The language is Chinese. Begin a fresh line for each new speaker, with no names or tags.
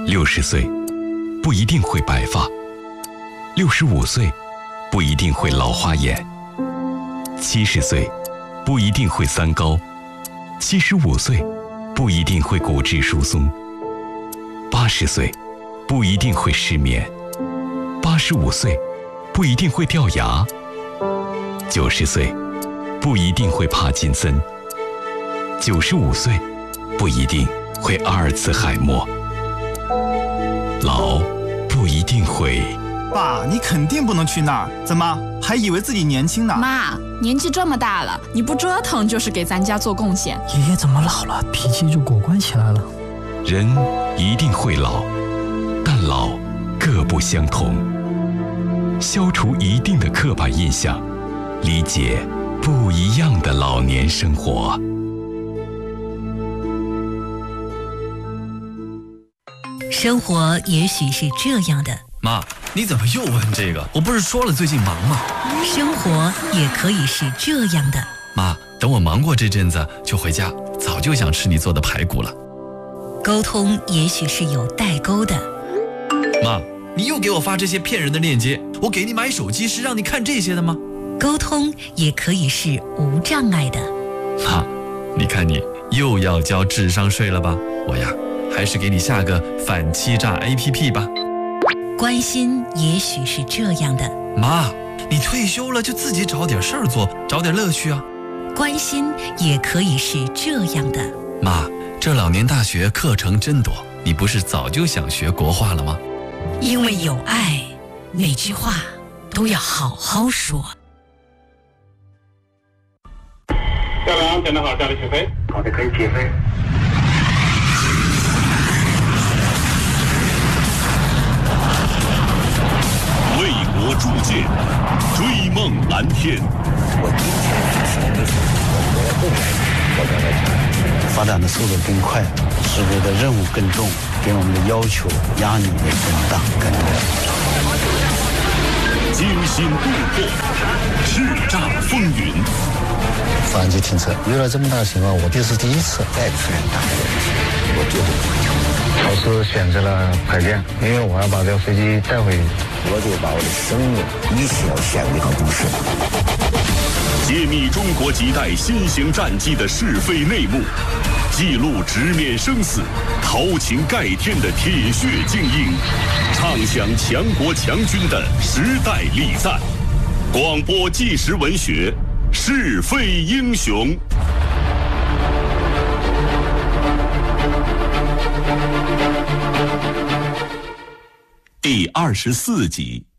60岁不一定会白发，65岁不一定会老花眼，70岁不一定会三高，75岁不一定会骨质疏松，80岁不一定会失眠，85岁不一定会掉牙，90岁不一定会帕金森，95岁不一定会阿尔茨海默，老不一定会。
爸，你肯定不能去那儿，怎么还以为自己年轻呢？
妈，年纪这么大了，你不折腾就是给咱家做贡献。
爷爷怎么老了，脾气就果断起来了？
人一定会老，但老各不相同。消除一定的刻板印象，理解不一样的老年生活。
生活也许是这样的。
妈，你怎么又问这个？我不是说了最近忙吗？
生活也可以是这样的。
妈，等我忙过这阵子就回家，早就想吃你做的排骨了。
沟通也许是有代沟的。
妈，你又给我发这些骗人的链接，我给你买手机是让你看这些的吗？
沟通也可以是无障碍的。
妈，你看你又要交智商税了吧？我呀，还是给你下个反欺诈 APP 吧。
关心也许是这样的。
妈，你退休了就自己找点事儿做，找点乐趣啊。
关心也可以是这样的。
妈，这老年大学课程真多，你不是早就想学国画了吗？
因为有爱，每句话都要好好说。
漂亮，讲得好，下来起飞。
好的，可以起飞。
为国铸剑，追梦蓝天。
我今天是的是我的后来，我刚才讲，发展的速度更快，世界的任务更重，给我们的要求压力也更大更多。
惊心动魄，叱咤风云。
发动机停车遇到这么大的情况，我这是第一次再出现大问题，我绝对不会调。老师选择了排练，因为我要把这个飞机带回去，我就把我的生命一切要献给和都市。
揭秘中国几代新型战机的是非内幕，记录直面生死、豪情盖天的铁血精英，唱响强国强军的时代力赞。广播纪实文学，是非英雄。第24集。